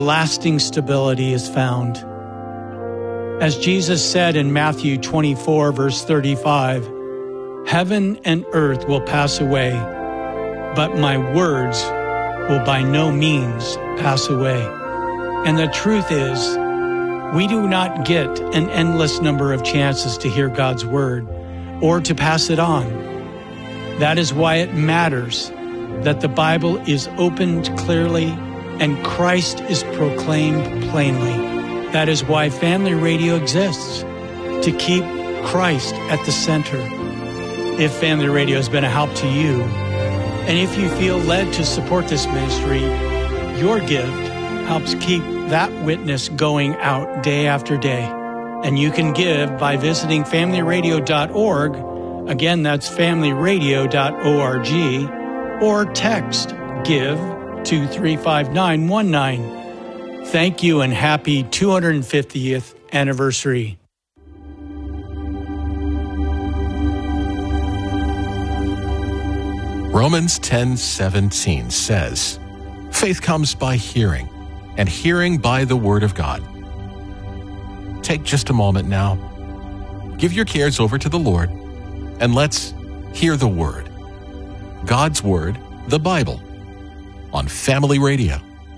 lasting stability is found. As Jesus said in Matthew 24, verse 35, "Heaven and earth will pass away, but my words will by no means pass away." And the truth is, we do not get an endless number of chances to hear God's word or to pass it on. That is why it matters that the Bible is opened clearly and Christ is proclaimed plainly. That is why Family Radio exists, to keep Christ at the center. If Family Radio has been a help to you, and if you feel led to support this ministry, your gift helps keep that witness going out day after day. And you can give by visiting familyradio.org. Again, that's familyradio.org, or text GIVE to 35919. Thank you and happy 250th anniversary. Romans 10:17 says, "Faith comes by hearing, and hearing by the Word of God." Take just a moment now. Give your cares over to the Lord, and let's hear the Word. God's Word, the Bible, on Family Radio.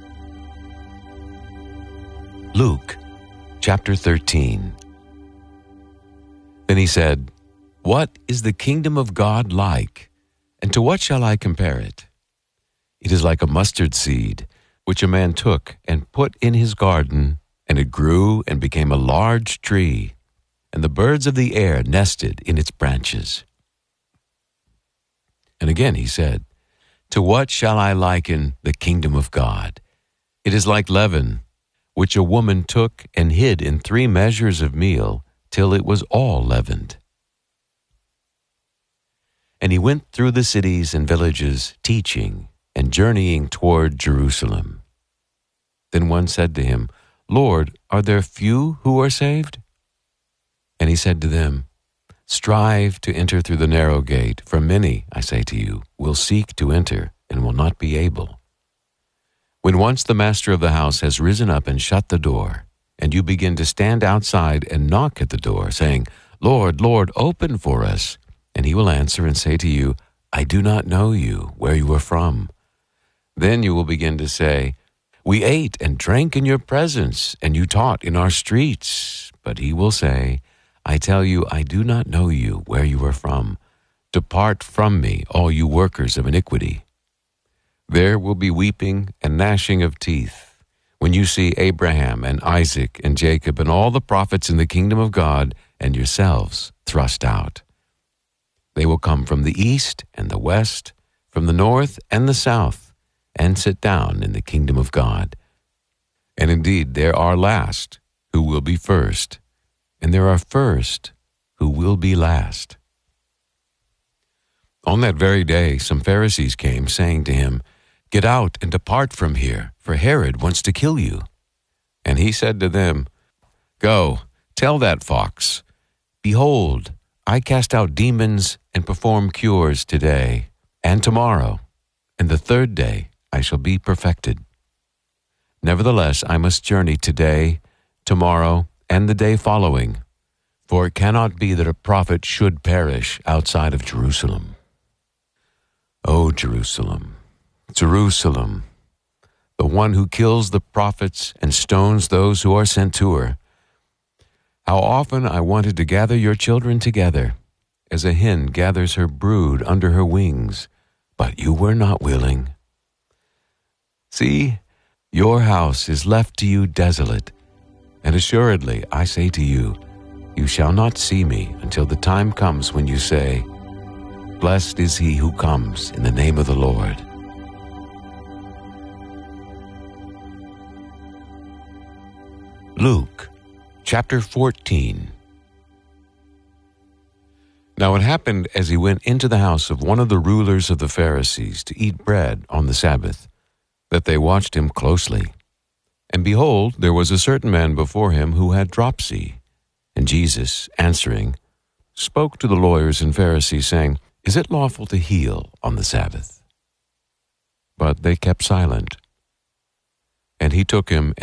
Luke, chapter 13. Then he said, "What is the kingdom of God like? And to what shall I compare it? It is like a mustard seed, which a man took and put in his garden, and it grew and became a large tree, and the birds of the air nested in its branches." And again he said, "To what shall I liken the kingdom of God? It is like leaven, which a woman took and hid in 3 measures of meal, till it was all leavened." And he went through the cities and villages, teaching and journeying toward Jerusalem. Then one said to him, "Lord, are there few who are saved?" And he said to them, "Strive to enter through the narrow gate, for many, I say to you, will seek to enter and will not be able. When once the master of the house has risen up and shut the door, and you begin to stand outside and knock at the door, saying, 'Lord, Lord, open for us,' and he will answer and say to you, 'I do not know you, where you are from.' Then you will begin to say, 'We ate and drank in your presence, and you taught in our streets.' But he will say, 'I tell you, I do not know you, where you are from. Depart from me, all you workers of iniquity.' There will be weeping and gnashing of teeth when you see Abraham and Isaac and Jacob and all the prophets in the kingdom of God, and yourselves thrust out. They will come from the east and the west, from the north and the south, and sit down in the kingdom of God. And indeed there are last who will be first, and there are first who will be last." On that very day some Pharisees came, saying to him, "Get out and depart from here, for Herod wants to kill you." And he said to them, "Go, tell that fox, behold, I cast out demons and perform cures today and tomorrow, and the 3rd day I shall be perfected. Nevertheless, I must journey today, tomorrow, and the day following, for it cannot be that a prophet should perish outside of Jerusalem. O Jerusalem, Jerusalem, the one who kills the prophets and stones those who are sent to her. How often I wanted to gather your children together, as a hen gathers her brood under her wings, but you were not willing. See, your house is left to you desolate, and assuredly I say to you, you shall not see me until the time comes when you say, 'Blessed is he who comes in the name of the Lord.'" Luke, chapter 14. Now it happened as he went into the house of one of the rulers of the Pharisees to eat bread on the Sabbath, that they watched him closely. And behold, there was a certain man before him who had dropsy. And Jesus, answering, spoke to the lawyers and Pharisees, saying, "Is it lawful to heal on the Sabbath?" But they kept silent. And he took him